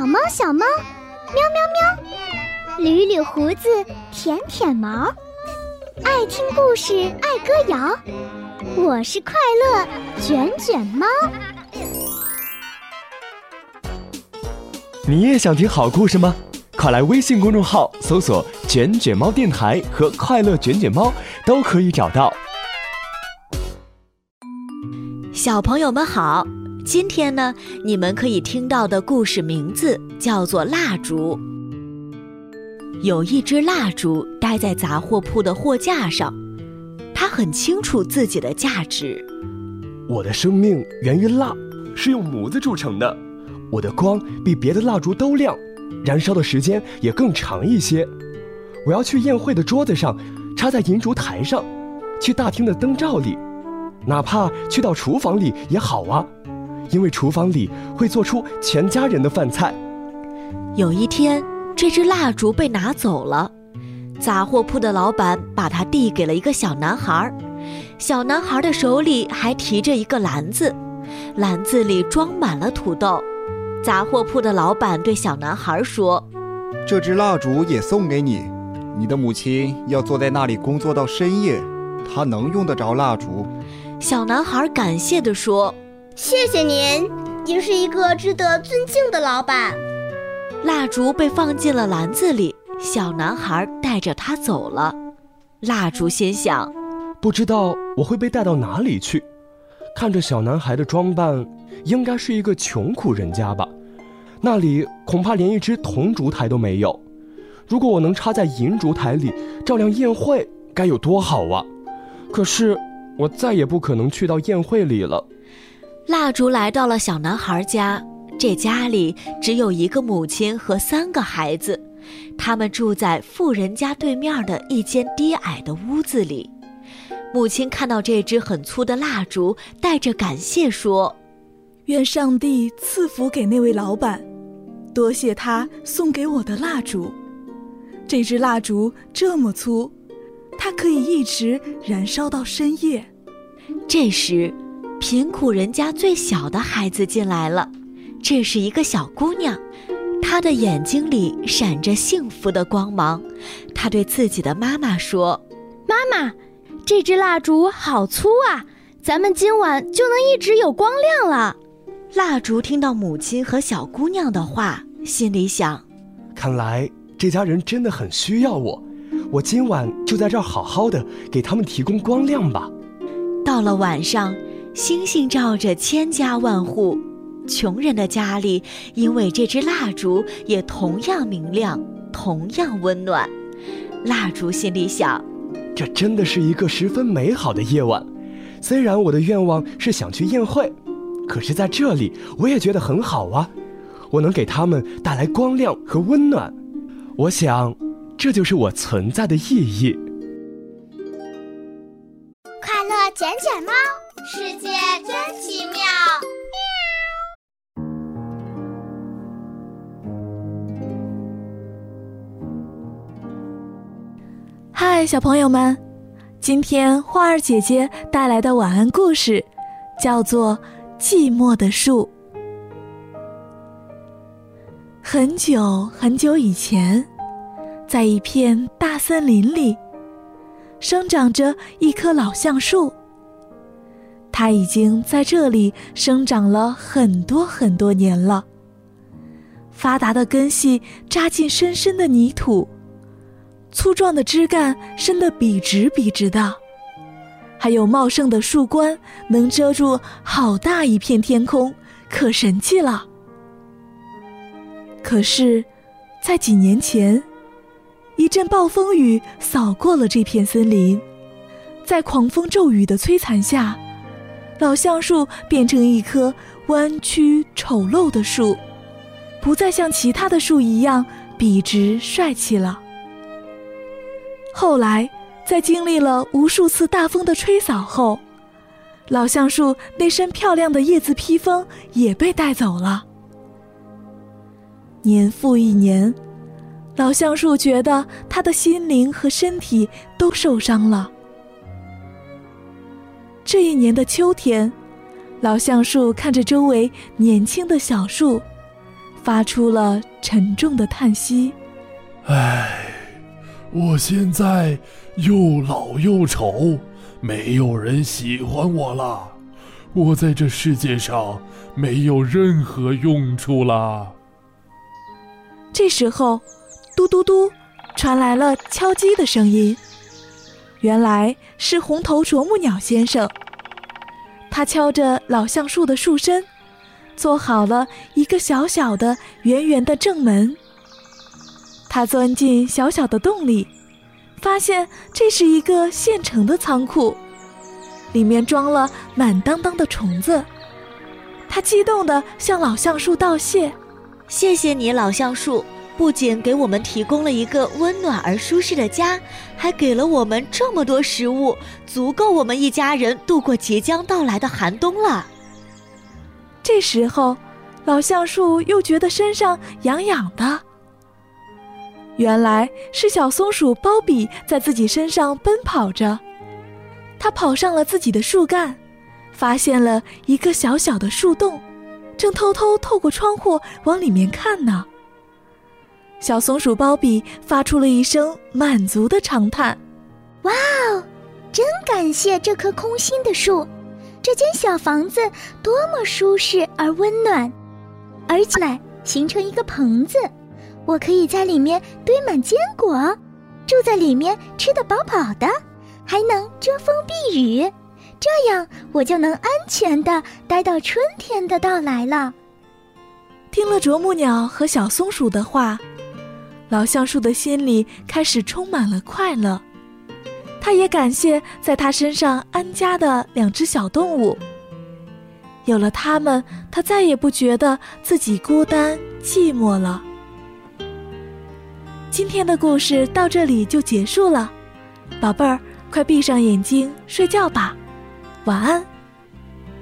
猫小猫，喵喵喵，捋捋胡子，舔舔毛，爱听故事，爱歌谣，我是快乐卷卷猫。 你也想听好故事吗？快来微信公众号搜索卷卷猫电台和快乐卷卷猫，都可以找到。 小朋友们好，今天呢，你们可以听到的故事名字叫做蜡烛。有一只蜡烛待在杂货铺的货架上，它很清楚自己的价值。 我的生命源于蜡，是用模子铸成的。我的光比别的蜡烛都亮，燃烧的时间也更长一些。我要去宴会的桌子上，插在银烛台上，去大厅的灯罩里，哪怕去到厨房里也好啊，因为厨房里会做出全家人的饭菜。 有一天，这只蜡烛被拿走了，杂货铺的老板把它递给了一个小男孩，小男孩的手里还提着一个篮子，篮子里装满了土豆。杂货铺的老板对小男孩说： 这支蜡烛也送给你，你的母亲要坐在那里工作到深夜，她能用得着蜡烛。 小男孩感谢地说： 谢谢您，您是一个值得尊敬的老板。 蜡烛被放进了篮子里，小男孩带着它走了。蜡烛心想， 不知道我会被带到哪里去。看着小男孩的装扮，应该是一个穷苦人家吧，那里恐怕连一只铜烛台都没有。如果我能插在银烛台里照亮宴会，该有多好啊！可是我再也不可能去到宴会里了。 蜡烛来到了小男孩家，这家里只有一个母亲和3个孩子，他们住在富人家对面的一间低矮的屋子里。母亲看到这支很粗的蜡烛，带着感谢说： 愿上帝赐福给那位老板，多谢他送给我的蜡烛。这支蜡烛这么粗，它可以一直燃烧到深夜。 这时，贫苦人家最小的孩子进来了，这是一个小姑娘，她的眼睛里闪着幸福的光芒。她对自己的妈妈说： 妈妈，这支蜡烛好粗啊，咱们今晚就能一直有光亮了。 蜡烛听到母亲和小姑娘的话，心里想： 看来这家人真的很需要我，我今晚就在这儿好好的给他们提供光亮吧。 到了晚上，星星照着千家万户，穷人的家里因为这支蜡烛也同样明亮，同样温暖。蜡烛心里想： 这真的是一个十分美好的夜晚。虽然我的愿望是想去宴会，可是在这里我也觉得很好啊，我能给他们带来光亮和温暖。我想这就是我存在的意义。 快乐卷卷猫，世界真奇妙。 嗨，小朋友们，今天花儿姐姐带来的晚安故事叫做《寂寞的树》。很久很久以前，在一片大森林里，生长着一棵老橡树。它已经在这里生长了很多很多年了，发达的根系扎进深深的泥土，粗壮的枝干伸得笔直笔直的，还有茂盛的树冠能遮住好大一片天空，可神气了。可是在几年前，一阵暴风雨扫过了这片森林，在狂风骤雨的摧残下，老橡树变成一棵弯曲丑陋的树，不再像其他的树一样笔直帅气了。后来在经历了无数次大风的吹扫后，老橡树那身漂亮的叶子披风也被带走了。年复一年，老橡树觉得他的心灵和身体都受伤了。这一年的秋天，老橡树看着周围年轻的小树， 发出了沉重的叹息。 唉，我现在又老又丑，没有人喜欢我了，我在这世界上没有任何用处了。 这时候，嘟嘟嘟，传来了敲击的声音。原来是红头啄木鸟先生，他敲着老橡树的树身，做好了一个小小的圆圆的正门。他钻进小小的洞里，发现这是一个现成的仓库，里面装了满当当的虫子。他激动地向老橡树道谢： 谢谢你，老橡树，不仅给我们提供了一个温暖而舒适的家，还给了我们这么多食物，足够我们一家人度过即将到来的寒冬了。 这时候，老橡树又觉得身上痒痒的。原来是小松鼠包比在自己身上奔跑着，它跑上了自己的树干，发现了一个小小的树洞，正偷偷透过窗户往里面看呢。小松鼠包比发出了一声满足的长叹： 哇哦，真感谢这棵空心的树，这间小房子多么舒适而温暖，而且形成一个棚子，我可以在里面堆满坚果，住在里面吃得饱饱的，还能遮风避雨，这样我就能安全地待到春天的到来了。 听了啄木鸟和小松鼠的话，老橡树的心里开始充满了快乐。他也感谢在他身上安家的2只小动物，有了它们，他再也不觉得自己孤单寂寞了。今天的故事到这里就结束了，宝贝儿，快闭上眼睛睡觉吧，晚安。